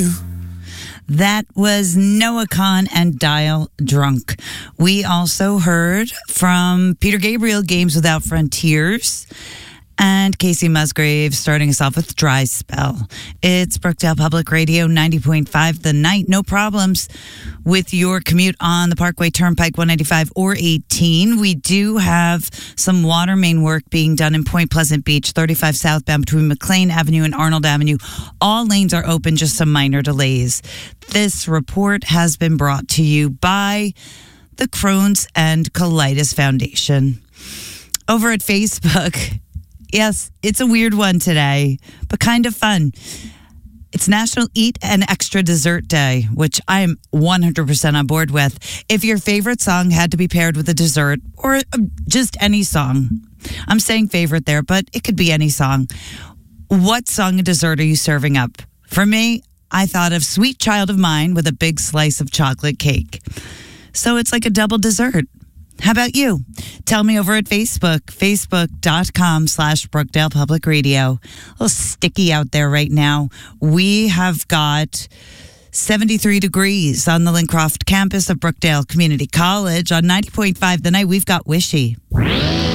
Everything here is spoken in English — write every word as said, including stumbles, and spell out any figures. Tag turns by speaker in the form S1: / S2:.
S1: That was Noah Kahn and Dial Drunk. We also heard from Peter Gabriel, Games Without Frontiers, and Casey Musgrave starting us off with Dry Spell. It's Brookdale Public Radio ninety point five The Night. No problems with your commute on the Parkway Turnpike one ninety-five or eighteen. We do have some water main work being done in Point Pleasant Beach, thirty-five southbound between McLean Avenue and Arnold Avenue. All lanes are open, just some minor delays. This report has been brought to you by the Crohn's and Colitis Foundation. Over at Facebook, yes, it's a weird one today, but kind of fun. It's National Eat an Extra Dessert Day, which I am one hundred percent on board with. If your favorite song had to be paired with a dessert, or just any song, I'm saying favorite there, but it could be any song. What song and dessert are you serving up? For me, I thought of Sweet Child of Mine with a big slice of chocolate cake. So it's like a double dessert. How about you? Tell me over at Facebook, facebook.com slash Brookdale Public Radio. A little sticky out there right now. We have got seventy-three degrees on the Lincroft campus of Brookdale Community College. On ninety point five The Night, we've got Wishy.